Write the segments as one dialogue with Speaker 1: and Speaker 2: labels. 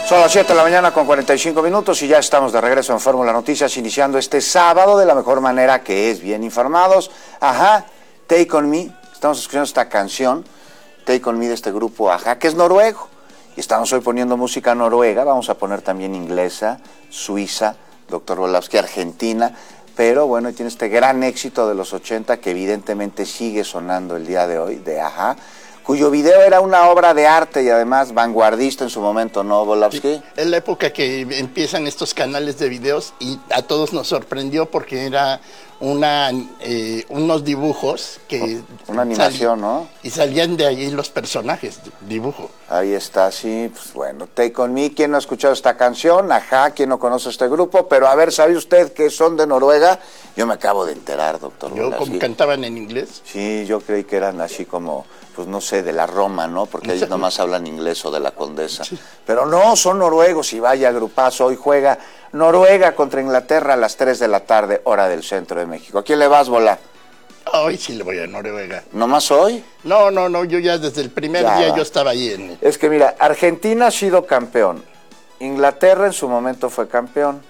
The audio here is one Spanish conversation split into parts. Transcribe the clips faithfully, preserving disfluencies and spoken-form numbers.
Speaker 1: Son las siete de la mañana con cuarenta y cinco minutos y ya estamos de regreso en Fórmula Noticias, iniciando este sábado de la mejor manera, que es bien informados. Ajá, Take On Me, estamos escuchando esta canción, Take On Me, de este grupo Ajá, que es noruego. Y estamos hoy poniendo música noruega, vamos a poner también inglesa, suiza, doctor Volavsky, argentina, pero bueno, y tiene este gran éxito de los ochenta que evidentemente sigue sonando el día de hoy, de Ajá, cuyo video era una obra de arte y además vanguardista en su momento, ¿no, Volavsky?
Speaker 2: Es la época que empiezan estos canales de videos y a todos nos sorprendió porque era una eh, unos dibujos que...
Speaker 1: Una animación, ¿no?
Speaker 2: Y salían de ahí los personajes, dibujo.
Speaker 1: Ahí está, sí, pues bueno, Take On Me. ¿Quién no ha escuchado esta canción? Ajá, ¿quién no conoce este grupo? Pero a ver, ¿sabe usted que son de Noruega? Yo me acabo de enterar, doctor
Speaker 2: Yo,
Speaker 1: Volavsky.
Speaker 2: como cantaban en inglés.
Speaker 1: Sí, yo creí que eran así como, pues no sé, de la Roma, ¿no? Porque ellos nomás hablan inglés, o de la Condesa. Sí. Pero no, son noruegos y vaya grupazo. Hoy juega Noruega contra Inglaterra a las tres de la tarde, hora del centro de México. ¿A quién le vas, Vola?
Speaker 2: Hoy sí le voy a Noruega.
Speaker 1: ¿Nomás hoy?
Speaker 2: No, no, no, yo ya desde el primer ya día va. Yo estaba ahí en...
Speaker 1: Es que mira, Argentina ha sido campeón. Inglaterra en su momento fue campeón.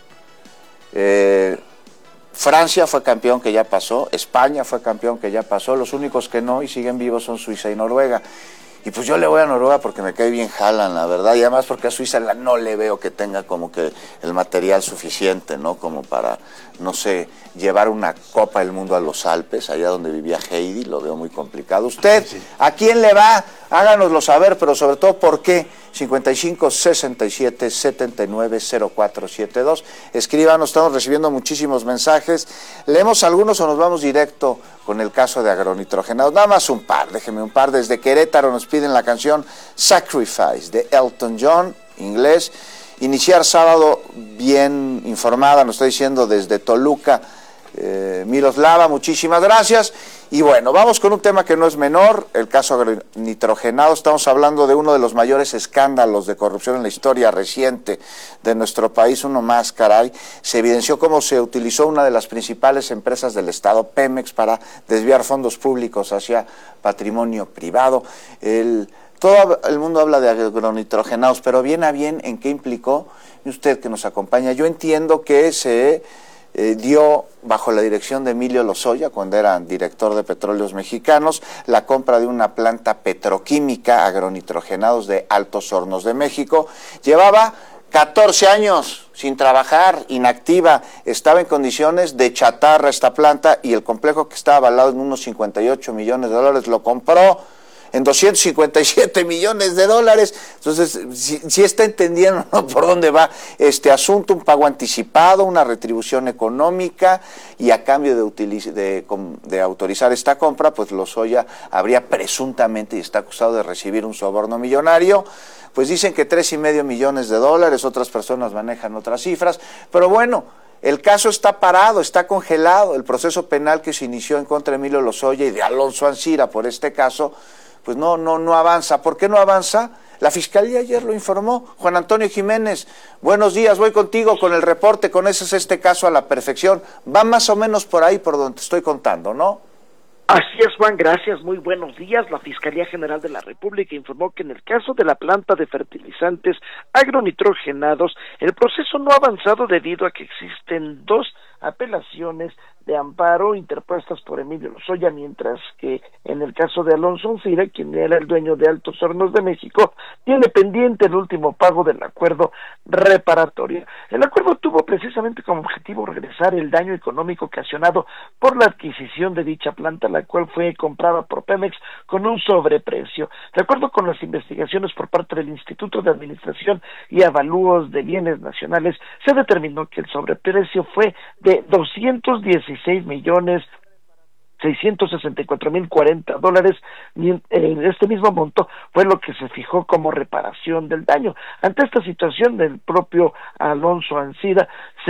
Speaker 1: Eh... Francia fue campeón, que ya pasó. España fue campeón, que ya pasó. Los únicos que no y siguen vivos son Suiza y Noruega. Y pues yo le voy a Noruega porque me cae bien Haaland, la verdad. Y además porque a Suiza no le veo que tenga como que el material suficiente, ¿no? Como para, no sé, llevar una Copa del Mundo a los Alpes, allá donde vivía Heidi. Lo veo muy complicado. ¿Usted sí. a quién le va? Háganoslo saber, pero sobre todo por qué. cincuenta y cinco, sesenta y siete, setenta y nueve, cero cuatro siete dos. Escríbanos, estamos recibiendo muchísimos mensajes. Leemos algunos o nos vamos directo con el caso de agronitrogenados. Nada más un par, déjeme un par. Desde Querétaro nos piden la canción Sacrifice de Elton John, inglés. Iniciar sábado bien informada, nos está diciendo desde Toluca, eh, Miroslava, muchísimas gracias. Y bueno, vamos con un tema que no es menor, el caso agronitrogenado. Estamos hablando de uno de los mayores escándalos de corrupción en la historia reciente de nuestro país, uno más, caray. Se evidenció cómo se utilizó una de las principales empresas del Estado, Pemex, para desviar fondos públicos hacia patrimonio privado. El, todo el mundo habla de agronitrogenados, pero bien a bien, ¿en qué implicó? Y usted que nos acompaña, yo entiendo que se... Eh, dio bajo la dirección de Emilio Lozoya, cuando era director de Petróleos Mexicanos, la compra de una planta petroquímica, agronitrogenados de Altos Hornos de México. Llevaba catorce años sin trabajar, inactiva, estaba en condiciones de chatarra esta planta y el complejo, que estaba avalado en unos cincuenta y ocho millones de dólares, lo compró en doscientos cincuenta y siete millones de dólares. Entonces, si, si está entendiendo, ¿no?, por dónde va este asunto, un pago anticipado, una retribución económica, y a cambio de, utiliz de, de autorizar esta compra, pues Lozoya habría presuntamente, y está acusado de recibir un soborno millonario. Pues dicen que tres y medio millones de dólares, otras personas manejan otras cifras, pero bueno, el caso está parado, está congelado. El proceso penal que se inició en contra de Emilio Lozoya y de Alonso Ancira por este caso, pues no, no, no avanza. ¿Por qué no avanza? La Fiscalía ayer lo informó. Juan Antonio Jiménez, buenos días, voy contigo con el reporte, conoces este caso a la perfección. Va más o menos por ahí, por donde te estoy contando, ¿no?
Speaker 3: Así es, Juan, gracias, muy buenos días. La Fiscalía General de la República informó que en el caso de la planta de fertilizantes agronitrogenados, el proceso no ha avanzado debido a que existen dos apelaciones de amparo interpuestas por Emilio Lozoya, mientras que en el caso de Alonso Ancira, quien era el dueño de Altos Hornos de México, tiene pendiente el último pago del acuerdo reparatorio. El acuerdo tuvo precisamente como objetivo regresar el daño económico ocasionado por la adquisición de dicha planta, la cual fue comprada por Pemex con un sobreprecio. De acuerdo con las investigaciones por parte del Instituto de Administración y Avalúos de Bienes Nacionales, se determinó que el sobreprecio fue de doscientos dieciséis millones seiscientos sesenta y cuatro mil cuarenta dólares, y en este mismo monto fue lo que se fijó como reparación del daño. Ante esta situación del propio Alonso Ancira, se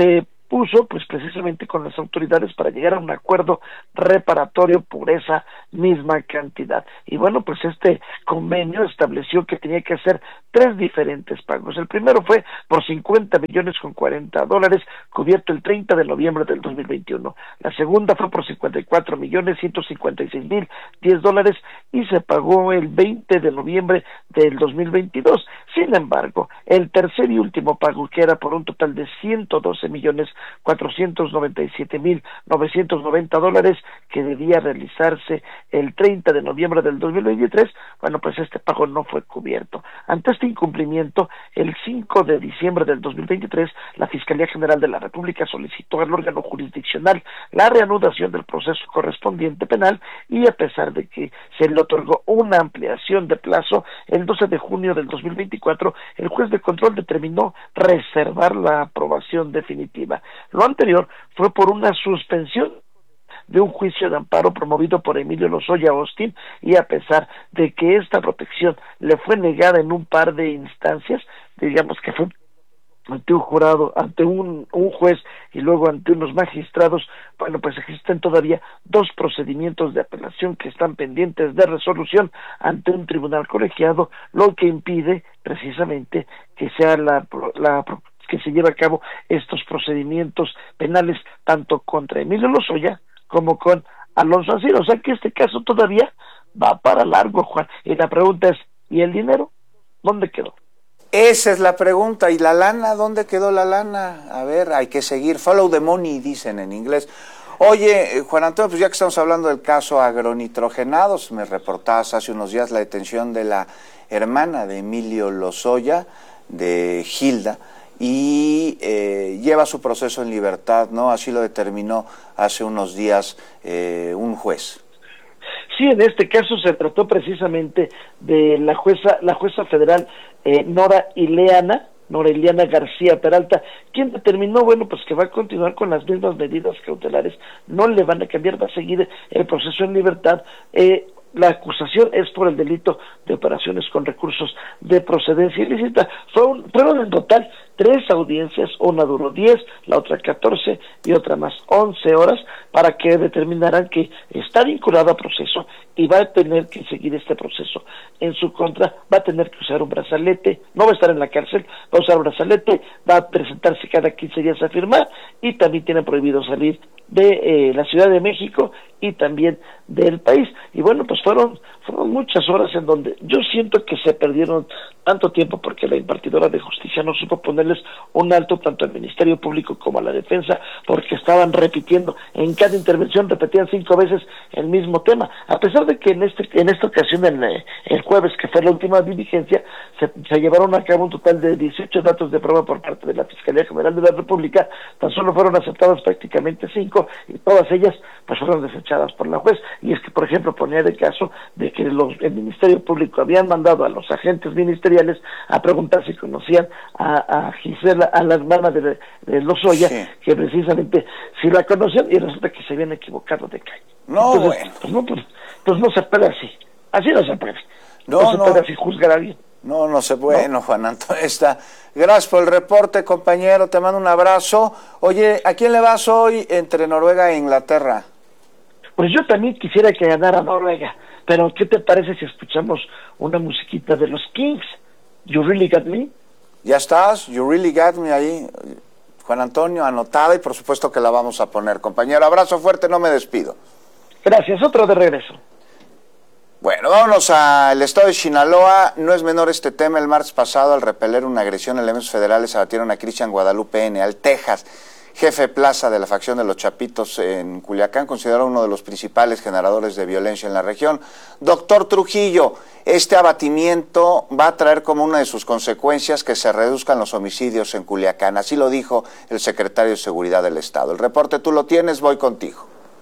Speaker 3: puso pues precisamente con las autoridades para llegar a un acuerdo reparatorio por esa misma cantidad. Y bueno, pues este convenio estableció que tenía que hacer tres diferentes pagos. El primero fue por cincuenta millones con cuarenta dólares, cubierto el treinta de noviembre del dos mil veintiuno. La segunda fue por cincuenta y cuatro millones ciento cincuenta y seis mil diez dólares y se pagó el veinte de noviembre del dos mil veintidós. Sin embargo, el tercer y último pago, que era por un total de ciento doce millones cuatrocientos noventa y siete mil novecientos noventa dólares, que debía realizarse el treinta de noviembre del dos mil veintitrés, bueno, pues este pago no fue cubierto. Ante este incumplimiento, el cinco de diciembre del dos mil veintitrés, la Fiscalía General de la República solicitó al órgano jurisdiccional la reanudación del proceso correspondiente penal y a pesar de que se le otorgó una ampliación de plazo, el doce de junio del dos mil veinticuatro, el juez de control determinó reservar la aprobación definitiva. Lo anterior fue por una suspensión de un juicio de amparo promovido por Emilio Lozoya Austin, y a pesar de que esta protección le fue negada en un par de instancias, digamos que fue ante un jurado, ante un, un juez y luego ante unos magistrados, bueno, pues existen todavía dos procedimientos de apelación que están pendientes de resolución ante un tribunal colegiado, lo que impide precisamente que sea la, la que se lleve a cabo estos procedimientos penales tanto contra Emilio Lozoya como con Alonso Ancira. O sea que este caso todavía va para largo, Juan. Y la pregunta es, ¿y el dinero? ¿Dónde quedó?
Speaker 1: Esa es la pregunta. ¿Y la lana? ¿Dónde quedó la lana? A ver, hay que seguir. Follow the money, dicen en inglés. Oye, Juan Antonio, pues ya que estamos hablando del caso agronitrogenados, me reportabas hace unos días la detención de la hermana de Emilio Lozoya, de Gilda, y eh, lleva su proceso en libertad, ¿no? Así lo determinó hace unos días eh, un juez.
Speaker 3: Sí, en este caso se trató precisamente de la jueza, la jueza federal eh, Nora Ileana, Nora Ileana García Peralta, quien determinó, bueno, pues que va a continuar con las mismas medidas cautelares, no le van a cambiar, va a seguir el proceso en libertad. Eh, La acusación es por el delito de operaciones con recursos de procedencia ilícita. Fueron, fueron en total tres audiencias, una duró diez, la otra catorce y otra más once horas, para que determinaran que está vinculado a proceso y va a tener que seguir este proceso en su contra, va a tener que usar un brazalete, no va a estar en la cárcel, va a usar un brazalete, va a presentarse cada quince días a firmar y también tiene prohibido salir de eh, la Ciudad de México y también del país. Y bueno, pues fueron fueron muchas horas en donde yo siento que se perdieron tanto tiempo porque la impartidora de justicia no supo ponerles un alto tanto al Ministerio Público como a la defensa, porque estaban repitiendo, en cada intervención repetían cinco veces el mismo tema, a pesar de que en este en esta ocasión, en, eh, el jueves, que fue la última diligencia, se, se llevaron a cabo un total de dieciocho datos de prueba por parte de la Fiscalía General de la República, tan solo fueron aceptadas prácticamente cinco, y todas ellas pues fueron desechadas por la juez. Y es que, por ejemplo, ponía de caso de que los, el Ministerio Público habían mandado a los agentes ministeriales a preguntar si conocían a, a Gisela, a la hermana de, de Lozoya, sí, que precisamente si la conocían, y resulta que se habían equivocado de calle.
Speaker 1: No,
Speaker 3: Entonces,
Speaker 1: bueno.
Speaker 3: Pues no, pues, pues no se puede así, así no se puede,
Speaker 1: no,
Speaker 3: no se
Speaker 1: no.
Speaker 3: puede así juzgar a alguien.
Speaker 1: No, no sé, bueno, no. Juan Antonio, está. Gracias por el reporte, compañero, te mando un abrazo. Oye, ¿a quién le vas hoy entre Noruega e Inglaterra?
Speaker 3: Pues yo también quisiera que ganara Noruega, pero ¿qué te parece si escuchamos una musiquita de los Kings? You Really Got Me.
Speaker 1: Ya estás, You Really Got Me ahí, Juan Antonio, anotada, y por supuesto que la vamos a poner, compañero. Abrazo fuerte, no me despido.
Speaker 3: Gracias, otro de regreso.
Speaker 1: Bueno, vámonos al estado de Sinaloa. No es menor este tema. El martes pasado, al repeler una agresión, elementos federales abatieron a Cristian Guadalupe N., al Texas, jefe plaza de la facción de los Chapitos en Culiacán, considerado uno de los principales generadores de violencia en la región. Doctor Trujillo, este abatimiento va a traer como una de sus consecuencias que se reduzcan los homicidios en Culiacán. Así lo dijo el secretario de Seguridad del Estado. El reporte tú lo tienes, voy contigo.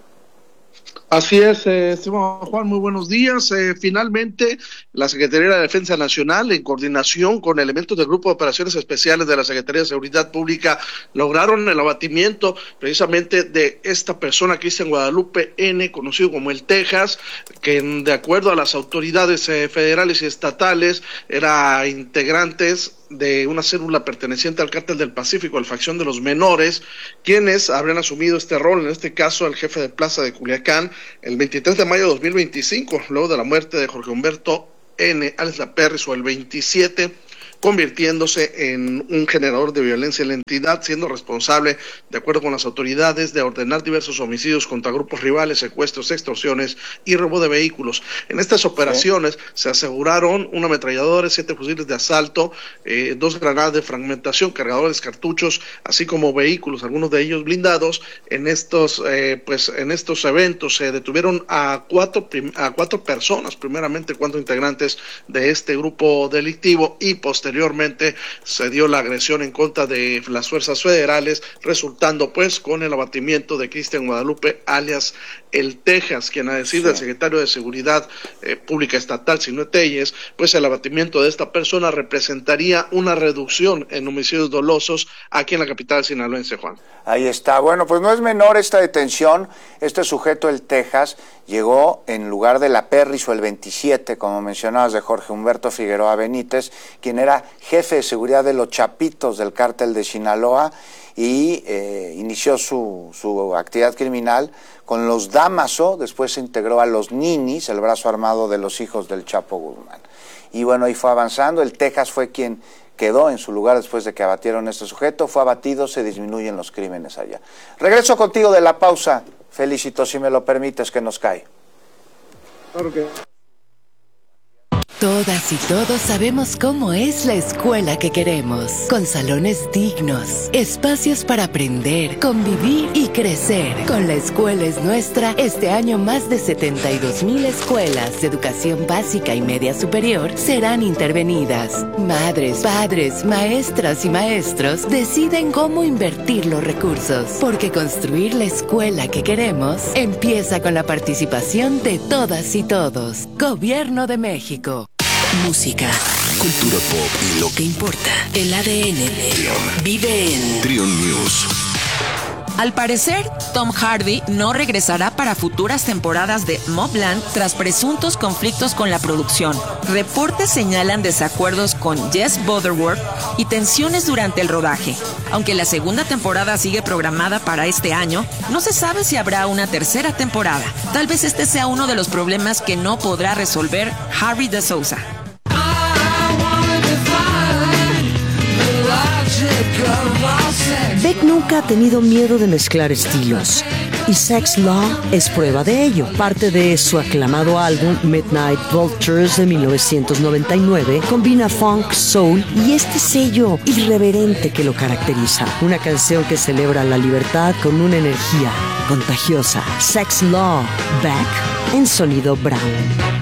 Speaker 4: Así es, eh, estimado Juan, muy buenos días. Eh, finalmente, la Secretaría de Defensa Nacional, en coordinación con elementos del Grupo de Operaciones Especiales de la Secretaría de Seguridad Pública, lograron el abatimiento precisamente de esta persona, Cristian Guadalupe N., conocido como el Texas, que de acuerdo a las autoridades eh, federales y estatales, era integrantes de una célula perteneciente al Cártel del Pacífico, la facción de los menores, quienes habrían asumido este rol, en este caso el jefe de plaza de Culiacán, el veintitrés de mayo de dos mil veinticinco, luego de la muerte de Jorge Humberto N., alias La Perris, o el veintisiete, convirtiéndose en un generador de violencia en la entidad, siendo responsable, de acuerdo con las autoridades, de ordenar diversos homicidios contra grupos rivales, secuestros, extorsiones y robo de vehículos. En estas operaciones sí. se aseguraron una ametralladora, siete fusiles de asalto, eh, dos granadas de fragmentación, cargadores, cartuchos, así como vehículos, algunos de ellos blindados. En estos, eh, pues, en estos eventos se detuvieron a cuatro, a cuatro personas, primeramente cuatro integrantes de este grupo delictivo, y posteriormente Posteriormente se dio la agresión en contra de las fuerzas federales, resultando pues con el abatimiento de Cristian Guadalupe, alias el Texas, quien, a decir sí. del secretario de Seguridad eh, Pública Estatal, Sinue Telles, pues el abatimiento de esta persona representaría una reducción en homicidios dolosos aquí en la capital sinaloense, Juan.
Speaker 1: Ahí está. Bueno, pues no es menor esta detención. Este sujeto, el Texas, llegó en lugar de La Perris, o el veintisiete, como mencionabas, de Jorge Humberto Figueroa Benítez, quien era jefe de seguridad de los Chapitos del Cártel de Sinaloa, y eh, inició su, su actividad criminal con los Damaso. Después se integró a los Ninis, el brazo armado de los hijos del Chapo Guzmán. Y bueno, ahí fue avanzando. El Texas fue quien quedó en su lugar después de que abatieron a este sujeto. Fue abatido, se disminuyen los crímenes allá. Regreso contigo de la pausa, Felicito, si me lo permites, que nos cae.
Speaker 4: Claro que...
Speaker 5: Todas y todos sabemos cómo es la escuela que queremos, con salones dignos, espacios para aprender, convivir y crecer. Con La Escuela Es Nuestra, este año más de setenta y dos mil escuelas de educación básica y media superior serán intervenidas. Madres, padres, maestras y maestros deciden cómo invertir los recursos, porque construir la escuela que queremos empieza con la participación de todas y todos. Gobierno de México.
Speaker 6: Música, cultura pop y lo que importa. El A D N de Trion vive en Trion News.
Speaker 7: Al parecer, Tom Hardy no regresará para futuras temporadas de Mobland tras presuntos conflictos con la producción. Reportes señalan desacuerdos con Jess Butterworth y tensiones durante el rodaje. Aunque la segunda temporada sigue programada para este año, no se sabe si habrá una tercera temporada. Tal vez este sea uno de los problemas que no podrá resolver Harry de Sousa.
Speaker 8: Beck nunca ha tenido miedo de mezclar estilos, y Sex Law es prueba de ello. Parte de su aclamado álbum Midnight Vultures de mil novecientos noventa y nueve combina funk, soul y este sello irreverente que lo caracteriza. Una canción que celebra la libertad con una energía contagiosa. Sex Law, Beck en sonido Brown.